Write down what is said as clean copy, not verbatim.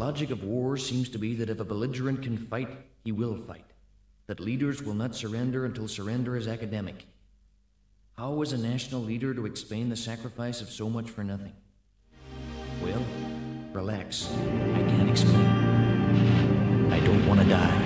logic of war seems to be that if a belligerent can fight, he will fight. That leaders will not surrender until surrender is academic. How is a national leader to explain the sacrifice of so much for nothing? Well, relax. I can't explain. I don't want to die.